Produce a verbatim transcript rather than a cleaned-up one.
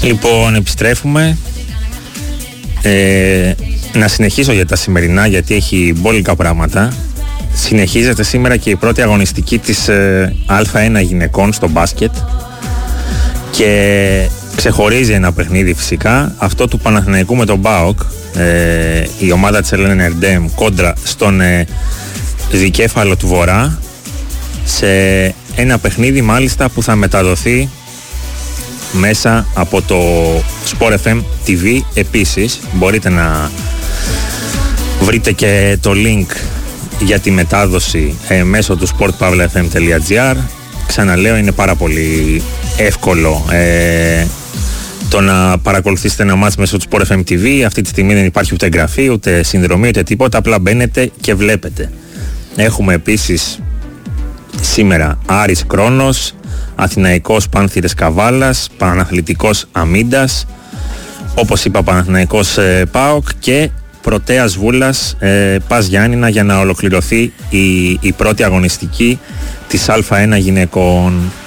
Λοιπόν, επιστρέφουμε. Ε, να συνεχίσω για τα σημερινά, γιατί έχει μπόλικα πράγματα. Συνεχίζεται σήμερα και η πρώτη αγωνιστική της ε, Α ένα γυναικών στο μπάσκετ και ξεχωρίζει ένα παιχνίδι φυσικά, αυτό του Παναθηναϊκού με τον ΠΑΟΚ, ε, η ομάδα της Ελένη Ερντέμ κόντρα στον ε, Δικέφαλο του Βορρά, σε ένα παιχνίδι μάλιστα που θα μεταδοθεί μέσα από το Sport εφ εμ τι βι. Επίσης μπορείτε να βρείτε και το link για τη μετάδοση ε, μέσω του sport pavla f m dot g r. Ξαναλέω, είναι πάρα πολύ εύκολο ε, το να παρακολουθήσετε ένα μάτς μέσω του Sport εφ εμ τι βι. Αυτή τη στιγμή δεν υπάρχει ούτε εγγραφή, ούτε συνδρομή, ούτε τίποτα, απλά μπαίνετε και βλέπετε. Έχουμε επίσης σήμερα Άρης Κρόνος, Αθηναϊκός Πάνθυρες Καβάλας, Παναθλητικός Αμίντας, όπως είπα Παναθηναϊκός ε, ΠΑΟΚ και Πρωτέας Βούλας ε, Πας Γιάννηνα, για να ολοκληρωθεί η, η πρώτη αγωνιστική της Α ένα γυναικών.